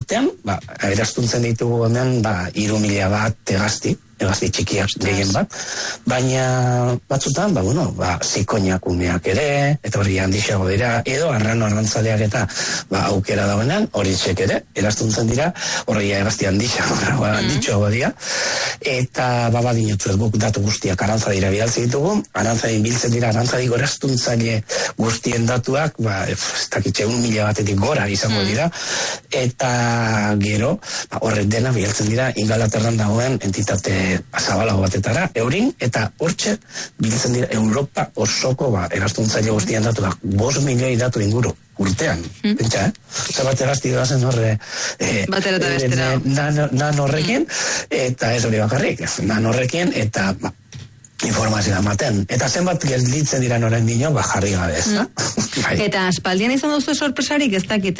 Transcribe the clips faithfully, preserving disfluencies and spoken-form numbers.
urtean, ba, eraztuntzen ditugu hemen, ba, iru mila bat egazti, egazti txikiak gehien bat, baina batzutan, ba, bueno, ba, zikoinak umeak ere, eta hori handixago dira, edo arrano arrantzaleak eta ba, aukera dauenan, hori txek ere, eraztuntzen dira, hori egazti handixago, ba, handitxoago dira, eta ba, badinotzuet guk datu guztiak arantzadira bidaltzen ditugu, arantzadin biltzen dira, arantzadiko erastuntzaile guztien datuak, ba, ez dakitxe, un mila batetik gora izango dira, eta gero, ba, horret dena bidaltzen dira, Ingalaterran dagoen entitate zabalago batetara, eurin, eta hortxe biltzen dira Europa osoko ba, erastuntzaile guztien datuak, bost milioi datu inguru urtean, mm. pentsa, eh? Zabat egazti doazen horre eh, batera eta bestera nan, nan horrekin, mm. eta ez hori bakarrik, nan horrekin, eta ba, informazioa ematen. Eta zenbat gelditzen dira noren dino, ba jarri gabe, ez da? Mm. Eta aspaldian izan duzu sorpresarik, ez dakit,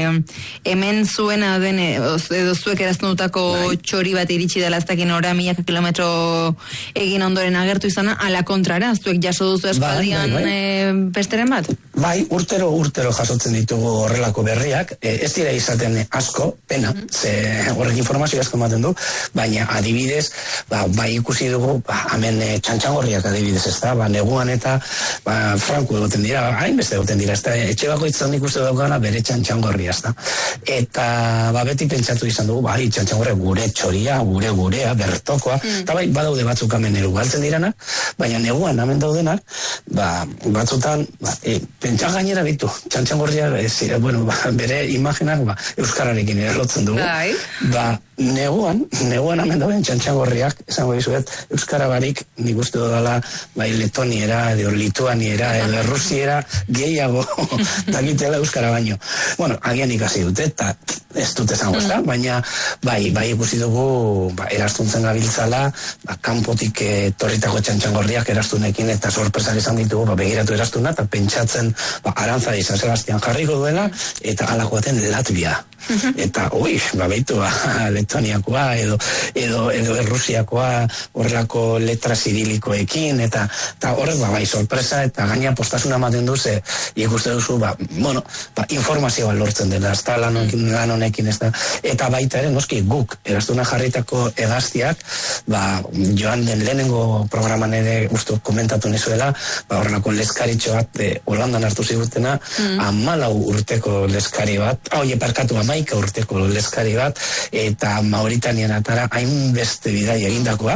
hemen zuena den, edo zuek eraztunutako bai. Txori bat iritsi dela, ez dakit nora milaka kilometro egin ondoren agertu izana, ala kontrara, zuek jaso duzu aspaldian bai, bai, bai. E, besteren bat? Bai, urtero, urtero jasotzen ditugu horrelako berriak, e, ez dira izaten asko, pena, mm. ze horrek informazio asko ematen du, baina adibidez, ba, bai ikusi dugu, ba, hemen e, txantxangorriak adibidez, ez da, ba, neguan eta ba, franku egoten dira, hainbeste egoten dira, ez da, etxe bakoitzan ikuste daukana bere txantxangorria, ez da. Eta ba, beti pentsatu izan dugu, bai, txantxangorria gure txoria, gure gurea, bertokoa, mm. eta bai, badaude batzuk hemen erugaltzen diranak, baina neguan hemen daudenak, ba, batzutan, ba, e, pentsa gainera bitu, txantxangorria, ez, bueno, ba, bere imaginak, ba, euskararekin erlotzen dugu, bai. Ba, neguan, neguan hemen dauden txantxangorriak, esango dizuet, euskara barik, nik uste dudala, bai, letoniera, edo lituaniera, edo rusiera, gehiago, dakitela euskara baino. Bueno, agian ikasi dute, eta ez dut esango, ez da, baina, bai, bai ikusi dugu, ba, erastuntzen gabiltzala, ba, kanpotik etorritako txantxangorriak erastunekin, eta sorpresak izan ditugu, ba, begiratu erastuna, eta pentsatzen, ba, Arantzadi San Sebastian jarriko duela, eta alakoaten Latvia. Eta, ui, ba, behitu, ba, letoniakoa, edo, edo, edo errusiakoa, horrelako letra zirilikoekin, eta, eta horrek, ba, bai, sorpresa, eta gaina postasuna ematen du, ze, ikuste duzu, ba, bueno, ba, informazioa lortzen dela, ez da, lan honekin, ez da, eta baita ere, noski, guk, erastuna jarritako egaztiak, ba, joan den lehenengo programan ere, uste, komentatu nizuela, ba, horrelako leskaritxo bat, e, Holandan hartu zigutena, mm. amalau urteko leskari bat, hau, eparkatu, amaika urteko leskari bat, eta Mauritanian atara hainbeste bidai egindakoa,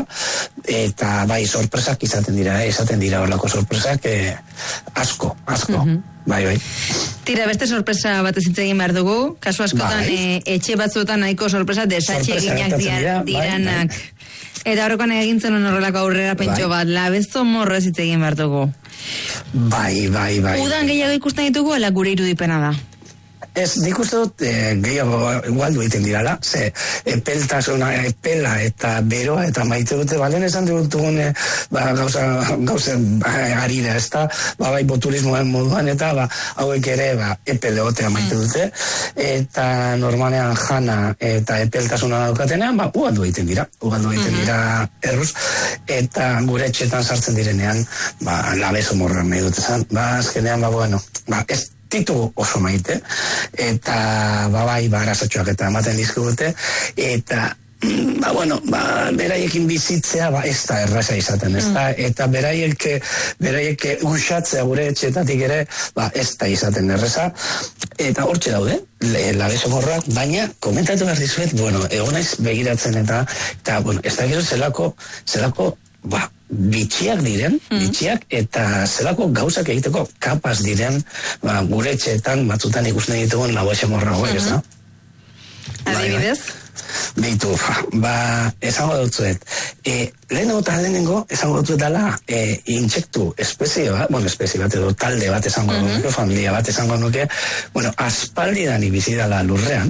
eta bai, sorpresak izaten dira, eh? izaten dira horlako sorpresak, eh, asko, asko. Mm-hmm. Bai, bai. Tira, beste sorpresa bat ez hitz egin behar dugu, kasu askotan bai. e, etxe batzuetan nahiko sorpresa desatxe eginak dira, diranak. Bai, bai. Eta horrekoan egintzen horrelako aurrera pentso bai. Bat, labezo morro ez hitz egin behar dugu. Bai, bai, bai. Udan gehiago ikusten ditugu, ala gure irudipena da? Ez, nik uste dut eh, gehiago igualdu egiten dirala, ze epeltasuna, epela eta beroa eta maite dute, balen esan dutugun eh, ba, gauza, gauza ari da, ez da, ba, bai, botulismoen moduan, eta ba, hauek ere ba, epeleotea maite dute, eta normalean jana eta epeltasuna daukatenean, ba, ugaldu egiten dira, ugaldu egiten dira erruz, eta gure etxetan sartzen direnean, ba, labezo morran nahi dut esan, ba, azkenean, ba, bueno, ba, ez ditugu oso maite, eta ba bai, ba arazotxoak eta ematen dizkigute, eta ba bueno, ba beraiekin bizitzea ba ez da erraza izaten, ez da, eta beraiek beraiek uxatzea gure etxetatik ere, ba ez da izaten erraza, eta hortxe daude, labezo morroak, baina komentatu behar dizuet, bueno, egonaiz begiratzen eta, eta bueno, ez da gero zelako, zelako, ba, bitxiak diren, mm. bitxiak, eta zelako gauzak egiteko kapaz diren, ba, gure etxeetan batzutan ikusten ditugun laboxe morra hauek, ez da? Adibidez? Beitu, ba, esango dutzuet, e, lehenengo eta lehenengo esango dutzuet dela e, intsektu espezie bat, bueno, espezie bat edo talde bat esango mm-hmm. nuke, familia bat esango nuke, bueno, aspaldi dani bizi dela lurrean,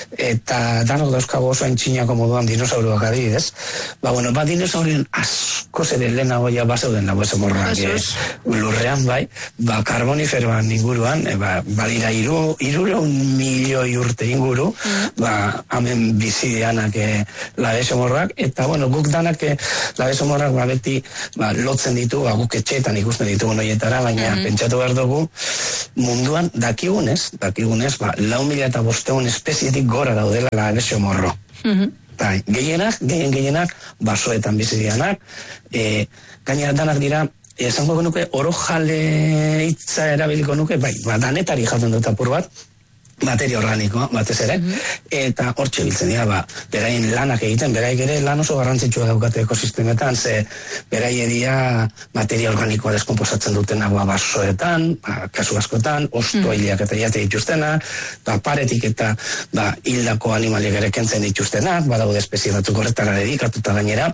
eta danok dauzkago oso entxinako moduan dinosauruak adibidez, ba, bueno, ba, dinosaurien asko zere lehenago ja bazeuden dago ez morrak e, lurrean, bai, ba, karboniferoan inguruan, e, ba, balira iru, irureun milioi urte inguru, mm-hmm. ba, hamen bizi danak e, labesomorrak, eta bueno, guk danak e, labesomorrak ba, beti ba, lotzen ditu, ba, guk etxeetan ikusten ditugu noietara, baina mm-hmm. pentsatu behar dugu munduan dakigunez, dakigunez, ba, lau mila eta bosteun espezietik gora daudela labesomorro. Mm-hmm. Ta, gehienak, gehien gehienak, basoetan bizi dianak, e, gainera danak dira, esango genuke, oro jale hitza erabiliko nuke, bai, ba, danetari jaten dut apur bat, materia organikoa, batez ere, mm-hmm. eta hortxe biltzen dira, ba, beraien lanak egiten, beraik ere lan oso garrantzitsua daukate ekosistemetan, ze beraie dira materia organikoa deskomposatzen dutena ba, basoetan, ba, kasu askotan, ostoileak eta jate dituztena, ba, paretik eta ba, hildako animaliak ere kentzen dituztenak, badaude espezie batzuk horretara dedikatuta gainera,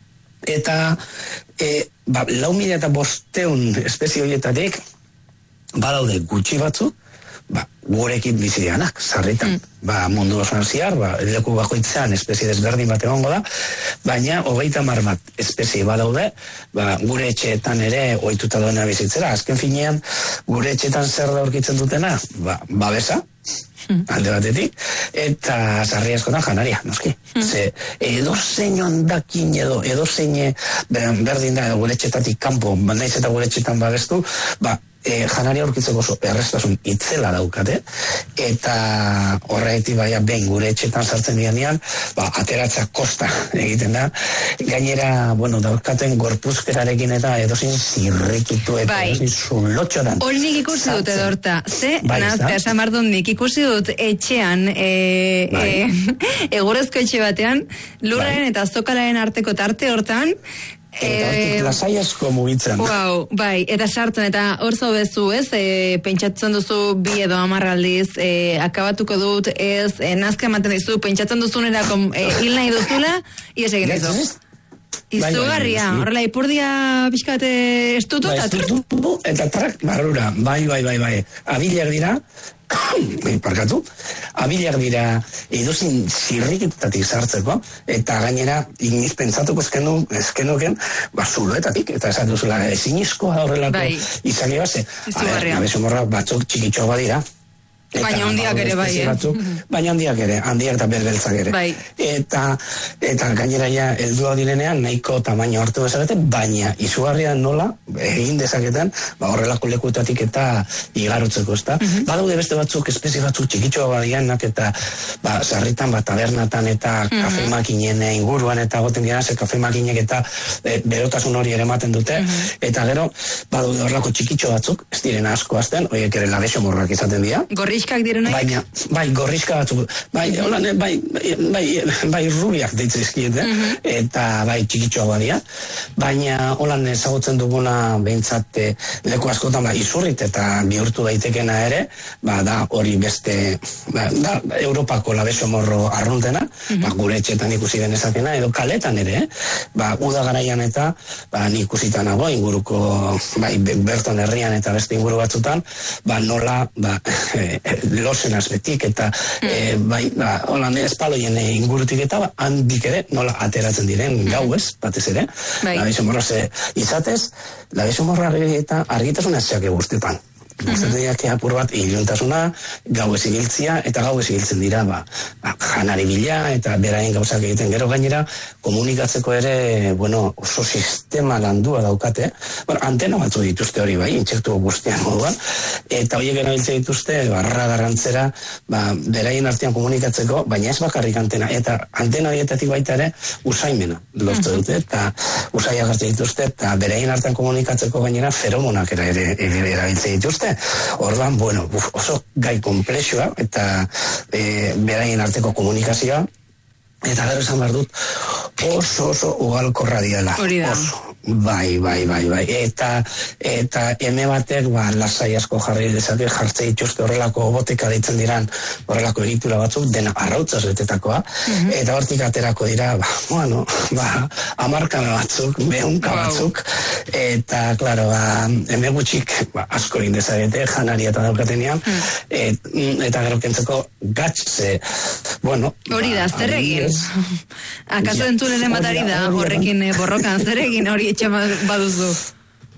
eta e, ba, lau mila eta bosteun espezie horietatik badaude gutxi batzuk, ba, gurekin bizidianak, sarritan. Mm. Ba, mundu osoan ziar, ba, leku bakoitzean espezie desberdin bat egongo da, baina hogeita hamar bat espezie badaude, ba, gure etxeetan ere ohituta doena bizitzera. Azken finean, gure etxeetan zer da aurkitzen dutena? Ba, babesa, mm. alde batetik, eta sarri askotan janaria, noski. Mm. Ze, edo zein ondakin edo, edo zein berdin da, gure etxetatik kanpo, naiz eta gure etxetan babestu, ba, E, janaria aurkitzeko oso errestasun itzela daukate, eta horretik baina behin gure etxetan sartzen dianean, ba, ateratza kosta egiten da. Gainera, bueno, daukaten gorpuzkerarekin eta edozin zirrikitu eta bai. Edozin zulotxoran. Hori nik ikusi dut edorta, ze, bai, nazte, asamardun nik ikusi dut etxean, e, bai. e, egurezko etxe batean, lurraren bai. Eta azokalaren arteko tarte hortan, eta hortik lasai asko mugitzen. Wow, bai, eta sartzen, eta hor zaubezu, ez, e, pentsatzen duzu bi edo amarraldiz, e, akabatuko dut, ez, e, nazka ematen dizu, pentsatzen duzunerako e, hil nahi duzula, ies egin dizu. Izugarria, horrela, ipurdia pixkate estutu, eta estutu, eta trak, barrura, bai, bai, bai, bai, abilak dira, parkatu, abilak dira edozin zirrikitatik sartzeko, eta gainera, iniz pentsatuko eskenu, eskenuken, ba, zuloetatik, eta esatu zula, ezinizkoa horrelako bai. Izaki base. Izugarria. Abezomorra batzuk txikitxo badira, eta, baina handiak ere bai, eh? Batzuk, baina handiak ere, handiak eta berbeltzak ere. Bai. Eta, eta gainera ja, heldua direnean, nahiko tamaino hartu dezakete, baina izugarria nola, egin dezaketan, ba, horrelako lekutatik eta igarotzeko, ezta? Mm-hmm. Badaude beste batzuk, espezie batzuk txikitxoa badianak, eta, ba, sarritan, ba, tabernatan eta mm-hmm. kafe makinen inguruan, eta goten dira, ze kafe makinek eta e, berotasun hori ere ematen dute, mm-hmm. eta gero, badaude horrelako txikitxo batzuk, ez direna asko azten, horiek ere labesomorrak izaten dira. Gorriskak direnak? Baina, bai, gorriska batzuk, bai, holan, bai, bai, bai, bai, rubiak deitzizkiet, eh? Mm-hmm. Eta bai, txikitxoa badia, baina holan ezagutzen duguna behintzat leku askotan, bai, izurrit eta bihurtu daitekena ere, ba, da hori beste, ba, da, Europako labesomorro arruntena, mm-hmm. ba, gure etxetan ikusi denezakena, edo kaletan ere, eh? Ba, uda garaian eta, ba, nik ikusitan nago, inguruko, bai, berton herrian eta beste inguru batzutan, ba, nola, ba, losen azbetik eta mm. e, bai, ba, holan espaloien ingurutik eta ba, handik ere nola ateratzen diren mm. gauez, batez ere, bai. Labesomorra ze izatez, labesomorra eta argitasuna zeak guztetan. Guztetan apur bat iluntasuna, gauez ibiltzia, eta gauez ibiltzen dira, ba, ba, janari bila, eta beraien gauzak egiten gero gainera, komunikatzeko ere, bueno, oso sistema landua daukate, bueno, antena batzu dituzte hori bai, intsektu guztian moduan, eta horiek erabiltze dituzte, barra garrantzera, ba, beraien artean komunikatzeko, baina ez bakarrik antena, eta antena horietatik baita ere, usaimena lortu dute, eta usaiak hartu dituzte, eta beraien artean komunikatzeko gainera, feromonak ere, ere, ere erabiltze dituzte. Orduan, bueno, uf, oso gai komplexua eta e, beraien arteko komunikazioa, eta gero esan behar dut oso oso ugalkorra diala. Oso. Bai, bai, bai, bai. Eta, eta eme batek, ba, lasai asko jarri dezake, jartze dituzte horrelako boteka deitzen diran, horrelako egitura batzuk, dena arrautzaz betetakoa, mm-hmm. eta hortik aterako dira, ba, bueno, ba, amarkana batzuk, behunka wow. batzuk, eta, klaro, ba, eme gutxik, ba, asko egin dezakete, janaria eta daukatenean, mm. et, eta gero kentzeko gatze, bueno, hori da, ba, zer egin? Akaso entzulenen batari da, horrekin borrokan, zer egin hori etxe baduzu?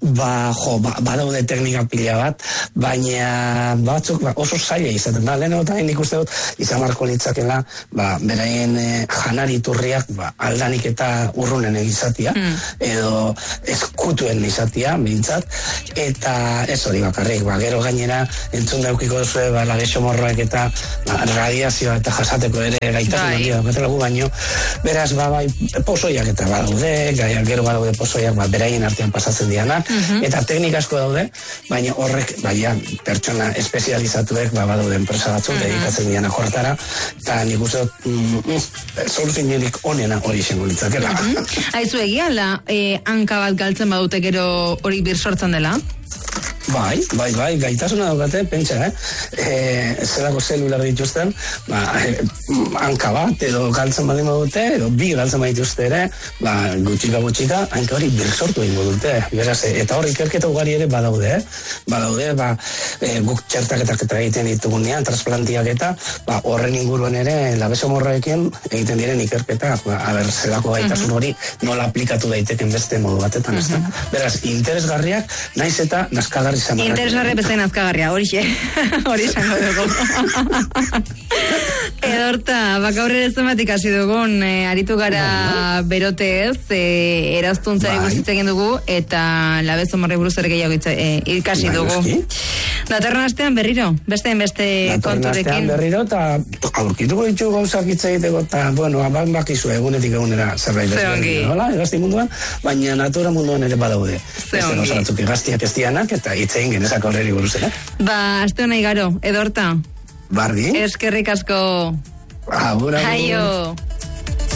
Ba, jo, ba, badaude teknika pila bat, baina batzuk ba, oso zaila izaten da. Lehen eta nik uste dut, izan marko litzakela, ba, beraien e, janari turriak ba, aldanik eta urrunen egizatia, mm. edo eskutuen izatia, bintzat, eta ez hori bakarrik, ba, gero gainera, entzun daukiko duzue, ba, lagesio morroek eta ba, radiazioa eta jasateko ere gaitasun handia daukatela gu baino, beraz, ba, bai, pozoiak eta badaude, gero badaude pozoiak, ba, beraien artean pasatzen dianak, Mm-hmm. eta teknika asko daude, baina horrek baina pertsona espezializatuek ba, badaude enpresa batzuk mm-hmm. dedikatzen diana jortara, eta nik uste mm, soluzionik onena hori izango litzakela. Mm-hmm. Aizu egia, la, eh, hanka bat galtzen badute gero hori bir sortzen dela? Bai, bai, bai, gaitasuna daukate, pentsa, eh? E, zelako zelular dituzten, ba, e, hanka bat, edo galtzen badin dute, edo bi galtzen badituzte ere, ba, gutxika gutxika, hanka hori birsortu egingo dute, beraz, eta hori ikerketa ugari ere badaude, eh? Badaude, ba, e, guk txertaketak eta egiten ditugunean, transplantiak eta, ba, horren inguruen ere, labeso morroekin egiten diren ikerketak, ba, a ber, zelako gaitasun hori nola aplikatu daiteken beste modu batetan, ez da? Beraz, interesgarriak, naiz eta naskagarri interesgarri bezain azkagarria, hori xe, hori esango dugu. Edorta, baka horre zenbatik hasi dugun, e, aritu gara bai, berotez, e, eraztuntzari bai, guztitzen dugu, eta labezo morri buruz ere gehiago e, ikasi bai, dugu. Datorren astean berriro, beste beste konturekin. Datorren astean berriro, eta aurkituko ditu gauzak hitz egiteko, eta, bueno, abak bakizu egunetik egunera zerbait desberdin, nola, egazti munduan, baina natura munduan ere badaude. Beste gauza batzuk egaztiak ez dianak, eta itzein genezak horreri buruz, eh? Ba, aste hona igaro, Edorta. Bardi. Eskerrik asko. Agur, agur. Aio.